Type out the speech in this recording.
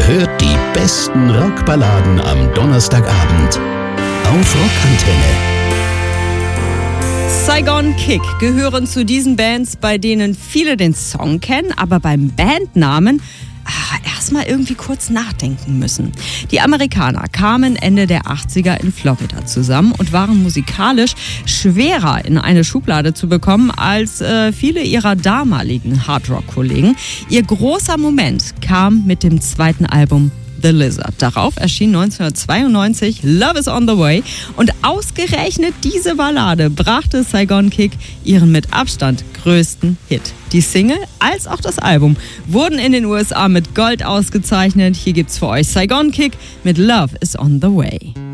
hört die besten Rockballaden am Donnerstagabend auf Rockantenne. Saigon Kick gehören zu diesen Bands, bei denen viele den Song kennen, aber beim Bandnamen erstmal irgendwie kurz nachdenken müssen. Die Amerikaner kamen Ende der 80er in Florida zusammen und waren musikalisch schwerer in eine Schublade zu bekommen als viele ihrer damaligen Hardrock-Kollegen. Ihr großer Moment kam mit dem zweiten Album The Lizard. Darauf erschien 1992 Love is on the Way und ausgerechnet diese Ballade brachte Saigon Kick ihren mit Abstand größten Hit. Die Single als auch das Album wurden in den USA mit Gold ausgezeichnet. Hier gibt's für euch Saigon Kick mit Love is on the Way.